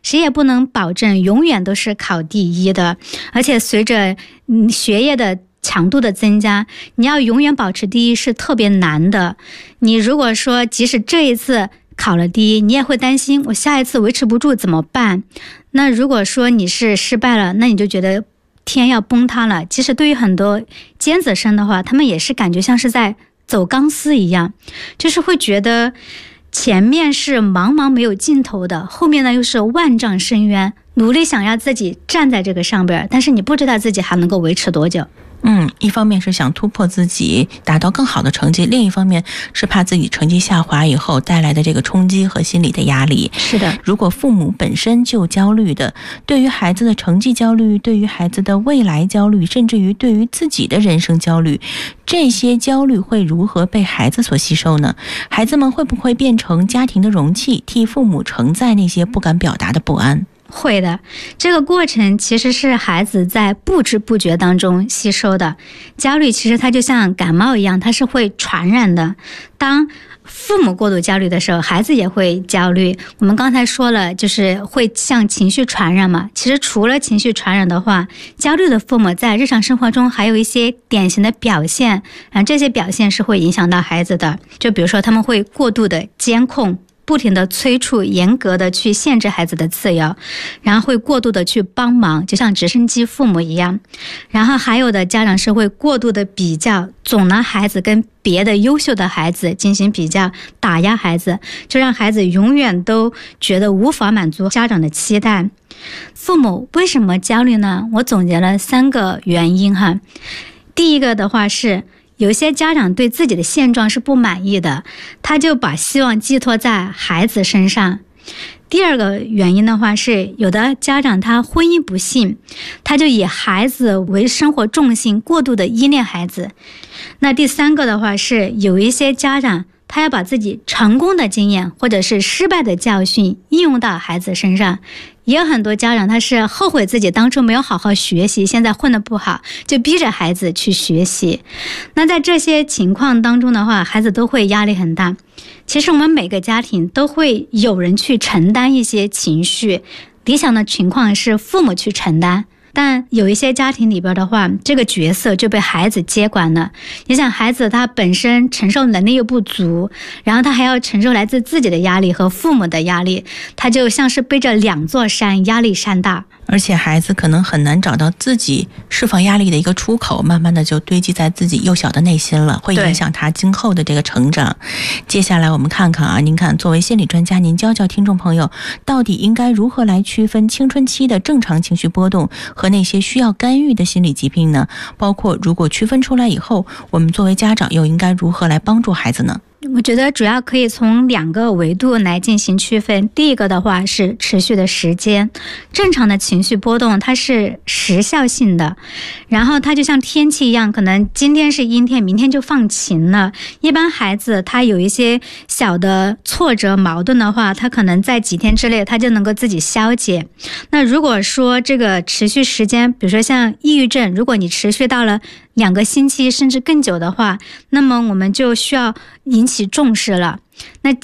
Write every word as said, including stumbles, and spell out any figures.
谁也不能保证永远都是考第一的，而且随着嗯学业的强度的增加，你要永远保持第一是特别难的。你如果说即使这一次考了第一，你也会担心我下一次维持不住怎么办。那如果说你是失败了，那你就觉得天要崩塌了。其实对于很多尖子生的话，他们也是感觉像是在走钢丝一样，就是会觉得前面是茫茫没有尽头的，后面呢又是万丈深渊，努力想要自己站在这个上边，但是你不知道自己还能够维持多久。 嗯，一方面是想突破自己，达到更好的成绩，另一方面是怕自己成绩下滑以后带来的这个冲击和心理的压力。 是的， 如果父母本身就焦虑的，对于孩子的成绩焦虑，对于孩子的未来焦虑，甚至于对于自己的人生焦虑，这些焦虑会如何被孩子所吸收呢？孩子们会不会变成家庭的容器，替父母承载那些不敢表达的不安？ 会的，这个过程其实是孩子在不知不觉当中吸收的。焦虑其实它就像感冒一样，它是会传染的。当父母过度焦虑的时候，孩子也会焦虑。我们刚才说了，就是会像情绪传染嘛。其实除了情绪传染的话，焦虑的父母在日常生活中还有一些典型的表现，然后这些表现是会影响到孩子的。就比如说他们会过度的监控，不停的催促，严格的去限制孩子的自由，然后会过度的去帮忙，就像直升机父母一样。然后还有的家长是会过度的比较，总拿孩子跟别的优秀的孩子进行比较，打压孩子，就让孩子永远都觉得无法满足家长的期待。父母为什么焦虑呢？我总结了三个原因哈。第一个的话是，有些家长对自己的现状是不满意的，他就把希望寄托在孩子身上。第二个原因的话是，有的家长他婚姻不幸，他就以孩子为生活重心，过度的依恋孩子。那第三个的话是，有一些家长他要把自己成功的经验或者是失败的教训应用到孩子身上。也有很多家长他是后悔自己当初没有好好学习，现在混得不好，就逼着孩子去学习。那在这些情况当中的话，孩子都会压力很大。其实我们每个家庭都会有人去承担一些情绪，理想的情况是父母去承担，但有一些家庭里边的话，这个角色就被孩子接管了。你想，孩子他本身承受能力又不足，然后他还要承受来自自己的压力和父母的压力，他就像是背着两座山，压力山大。 而且孩子可能很难找到自己释放压力的一个出口，慢慢的就堆积在自己幼小的内心了，会影响他今后的这个成长。接下来我们看看啊，您看作为心理专家，您教教听众朋友，到底应该如何来区分青春期的正常情绪波动和那些需要干预的心理疾病呢？包括如果区分出来以后，我们作为家长又应该如何来帮助孩子呢？ 我觉得主要可以从两个维度来进行区分。第一个的话是持续的时间，正常的情绪波动它是时效性的，然后它就像天气一样，可能今天是阴天，明天就放晴了。一般孩子他有一些小的挫折矛盾的话，他可能在几天之内他就能够自己消解。那如果说这个持续时间，比如说像抑郁症，如果你持续到了两个星期甚至更久的话，那么我们就需要引起重视了。那